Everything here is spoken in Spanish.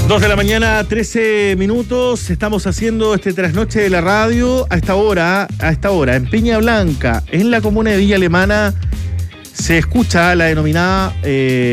2 de la mañana, 13 minutos. Estamos haciendo este trasnoche de la radio a esta hora, en Peña Blanca, en la comuna de Villa Alemana. Se escucha la denominada